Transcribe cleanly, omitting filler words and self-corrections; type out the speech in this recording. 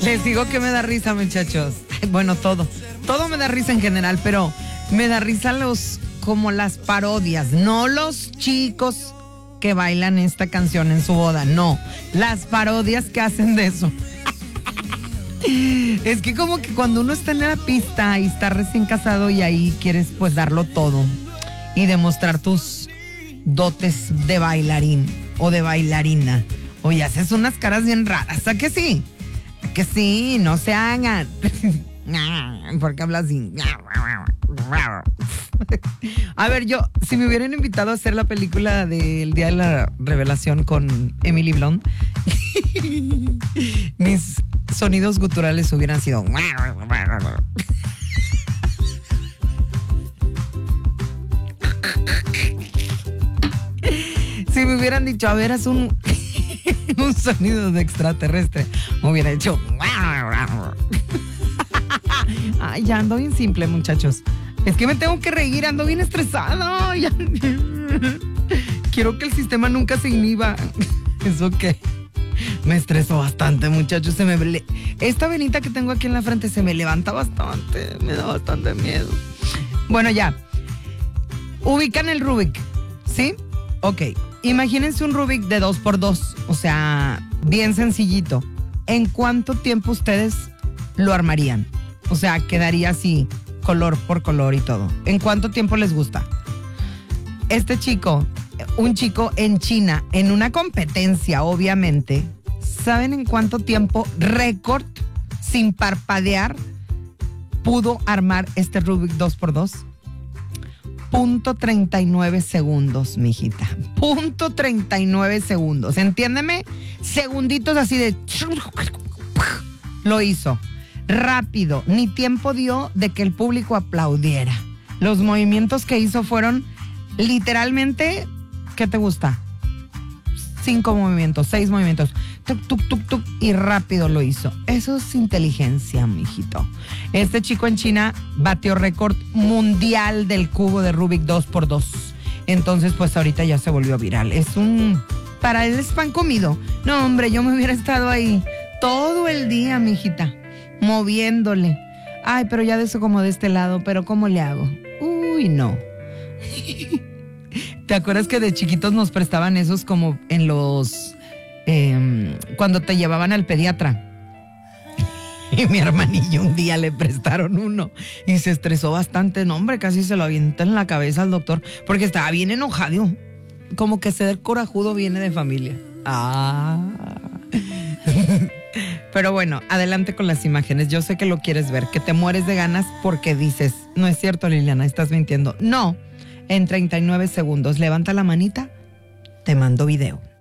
Les digo que me da risa, muchachos. Bueno, todo me da risa en general, pero me da risa como las parodias, no los chicos que bailan esta canción en su boda, no, las parodias que hacen de eso. Es que como que cuando uno está en la pista y está recién casado y ahí quieres pues darlo todo y demostrar tus dotes de bailarín o de bailarina, oye, haces unas caras bien raras, ¿a que sí? ¿A que sí? No se hagan. ¿Por qué hablas así? A ver, si me hubieran invitado a hacer la película del Día de la Revelación con Emily Blunt, mis sonidos guturales hubieran sido... Si me hubieran dicho, a ver, haz un sonido de extraterrestre, me hubiera hecho... Ay, ya ando bien simple, muchachos. Es que me tengo que reír, ando bien estresado. Ya. Quiero que el sistema nunca se inhiba. ¿Eso qué? Me estreso bastante, muchachos. Esta venita que tengo aquí en la frente se me levanta bastante. Me da bastante miedo. Bueno, ya. Ubican el Rubik, ¿sí? Ok. Imagínense un Rubik de 2x2. O sea, bien sencillito. ¿En cuánto tiempo ustedes lo armarían? O sea, quedaría así, color por color y todo. ¿En cuánto tiempo les gusta? Un chico en China, en una competencia, obviamente, ¿saben en cuánto tiempo récord, sin parpadear, pudo armar este Rubik 2x2? 0.39 segundos, mijita. 0.39 segundos. Entiéndeme, segunditos así de... Lo hizo. Rápido, ni tiempo dio de que el público aplaudiera. Los movimientos que hizo fueron literalmente, ¿qué te gusta? 5 movimientos, 6 movimientos, tuc, tuc, tuc, tuc, y rápido lo hizo. Eso es inteligencia, mijito. Este chico en China batió récord mundial del cubo de Rubik 2x2. Entonces, pues ahorita ya se volvió viral. Para él es pan comido. No, hombre, yo me hubiera estado ahí todo el día, mijita, moviéndole. Ay, pero ya de eso como de este lado, pero ¿cómo le hago? Uy, no. ¿Te acuerdas que de chiquitos nos prestaban esos como en los... cuando te llevaban al pediatra? Y mi hermanillo un día le prestaron uno y se estresó bastante. No, hombre, casi se lo avienta en la cabeza al doctor porque estaba bien enojado. Como que ser corajudo viene de familia. Pero bueno, adelante con las imágenes. Yo sé que lo quieres ver, que te mueres de ganas porque dices, no es cierto, Liliana, estás mintiendo. No, en 39 segundos, levanta la manita, te mando video.